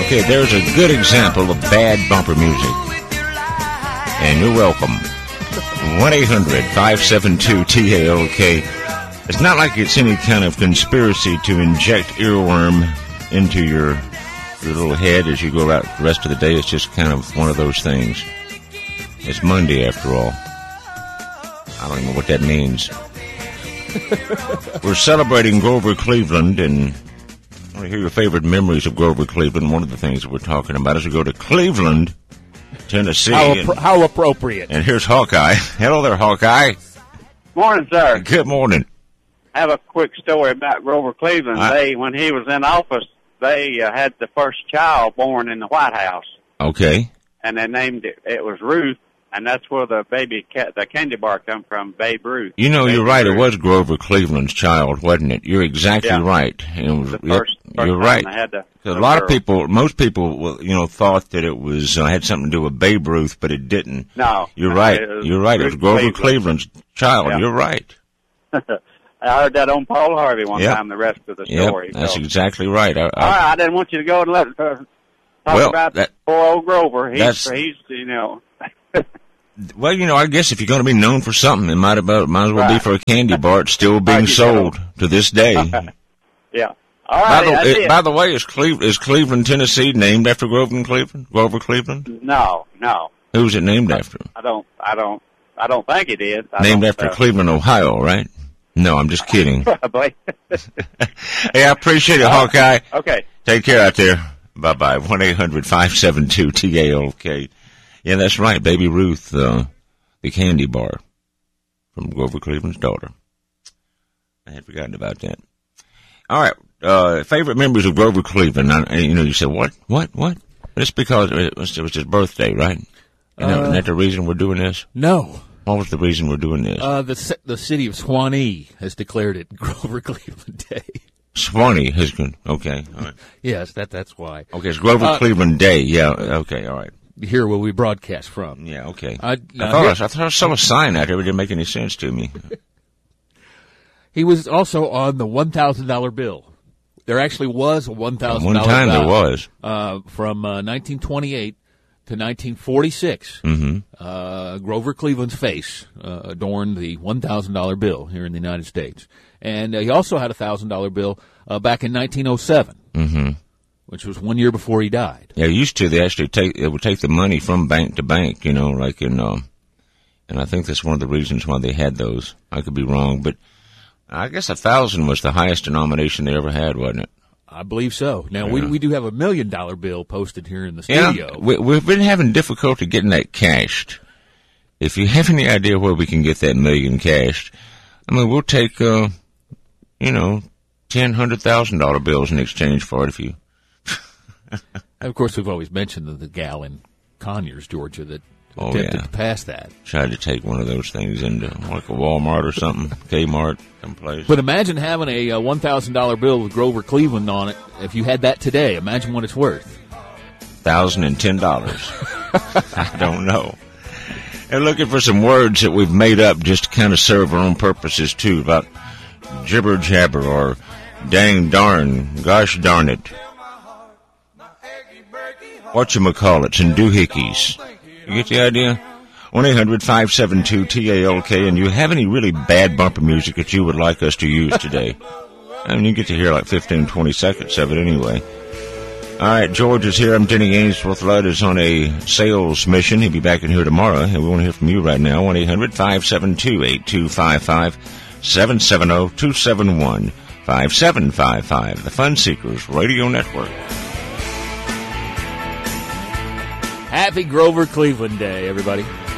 Okay, there's a good example of bad bumper music. And you're welcome. 1-800-572-TALK. It's not like it's any kind of conspiracy to inject earworm into your little head as you go out the rest of the day. It's just kind of one of those things. It's Monday, after all. I don't even know what that means. We're celebrating Grover Cleveland, and I want to hear your favorite memories of Grover Cleveland. One of the things that we're talking about is we go to Cleveland, Tennessee. How appropriate. And here's Hawkeye. Hello there, Hawkeye. Morning, sir. Good morning. I have a quick story about Grover Cleveland. When he was in office, they had the first child born in the White House. Okay. And they named it was Ruth, and that's where the the candy bar come from, Babe Ruth. You know, you're right. It was Grover Cleveland's child, wasn't it? You're exactly right. It was, you're right. A lot of people, most people, thought that it was had something to do with Babe Ruth, but it didn't. No. You're right. You're right. It was Grover Cleveland's child. Yeah. You're right. I heard that on Paul Harvey one time, the rest of the story. Yep, that's exactly right. All right, I didn't want you to go and talk about poor old Grover. He's Well, I guess if you're going to be known for something, it might as well be for a candy bar. It's still being sold to this day. Yeah. All right. By the way, is Cleveland, Tennessee, named after Grover Cleveland? No. Who's it named after? I don't think it is. Named after Cleveland, Ohio, right? No, I'm just kidding. Probably. Hey, I appreciate it, Hawkeye. Okay. Take care out there. Bye-bye. 1-800-572-TALK. Yeah, that's right. Baby Ruth, the candy bar from Grover Cleveland's daughter. I had forgotten about that. All right. Favorite memories of Grover Cleveland. You said, what? It's because it was his birthday, right? Isn't that the reason we're doing this? No. What was the reason we're doing this? The city of Swanee has declared it Grover Cleveland Day. Swanee has been, okay. All right. Yes, that's why. Okay, it's Grover Cleveland Day. Yeah, okay, all right. Here where we broadcast from. Yeah, okay. I thought I saw a sign out there. It didn't make any sense to me. He was also on the $1,000 bill. There actually was a $1,000 bill. One time there was. From 1928 to 1946. Mm-hmm. Grover Cleveland's face adorned the $1,000 bill here in the United States. And he also had a $1,000 bill back in 1907. Mm-hmm. Which was 1 year before he died. Yeah, used to. They would take the money from bank to bank, like in, and I think that's one of the reasons why they had those. I could be wrong, but I guess 1,000 was the highest denomination they ever had, wasn't it? I believe so. Now, we do have $1 million bill posted here in the studio. Yeah, we've been having difficulty getting that cashed. If you have any idea where we can get that million cashed, we'll take, $10,000, $100,000 bills in exchange for it if you... Of course, we've always mentioned the gal in Conyers, Georgia, that attempted to pass that. Tried to take one of those things into like a Walmart or something, Kmart, someplace. But imagine having a $1,000 bill with Grover Cleveland on it. If you had that today, imagine what it's worth. $1,010. I don't know. And looking for some words that we've made up just to kind of serve our own purposes, too, about jibber jabber or dang darn, gosh darn it. Whatchamacallits and doohickeys. You get the idea? 1-800-572-TALK, and you have any really bad bumper music that you would like us to use today? You get to hear like 15, 20 seconds of it anyway. All right, George is here. I'm Denny Ainsworth. Ludd is on a sales mission. He'll be back in here tomorrow, and we want to hear from you right now. 1-800-572-8255, 770-271-5755, the Fun Seekers Radio Network. Happy Grover Cleveland Day, everybody.